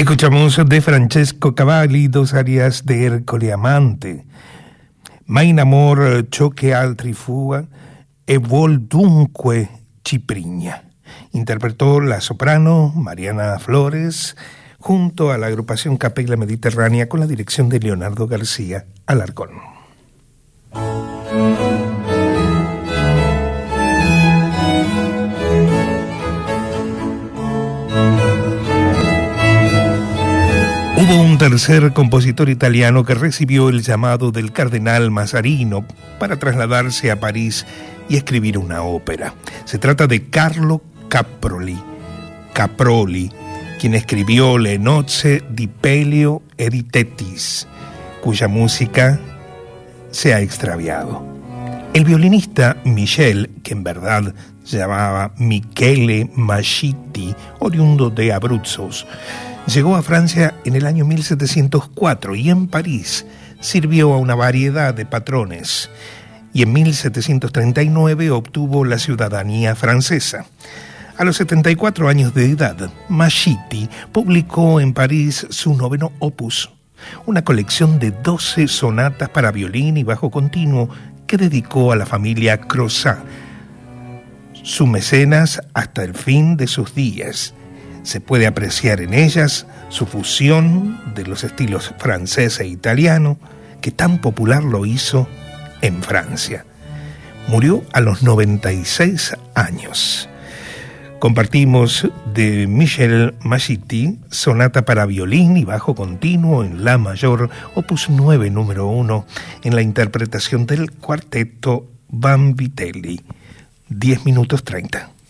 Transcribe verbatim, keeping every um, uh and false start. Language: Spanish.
Escuchamos de Francesco Cavalli dos arias de Ercole Amante. Ma in amor ciò che altri fua e vuol dunque Ciprigna. Interpretó la soprano Mariana Flores junto a la agrupación Capella Mediterránea con la dirección de Leonardo García Alarcón. Hubo un tercer compositor italiano que recibió el llamado del cardenal Mazarino para trasladarse a París y escribir una ópera. Se trata de Carlo Caproli, Caproli, quien escribió Le nozze di Peleo e di Thetis, cuya música se ha extraviado. El violinista Michel, que en verdad se llamaba Michele Mascitti, oriundo de Abruzos, llegó a Francia en el año mil setecientos cuatro y en París sirvió a una variedad de patrones, y en mil setecientos treinta y nueve obtuvo la ciudadanía francesa. A los setenta y cuatro años de edad, Mascitti publicó en París su noveno opus, una colección de doce sonatas para violín y bajo continuo que dedicó a la familia Crozat, su mecenas hasta el fin de sus días. Se puede apreciar en ellas su fusión de los estilos francés e italiano, que tan popular lo hizo en Francia. Murió a los noventa y seis años. Compartimos de Michel Mascitti, sonata para violín y bajo continuo en la mayor, opus nueve, número uno, en la interpretación del cuarteto Vanvitelli. diez minutos treinta.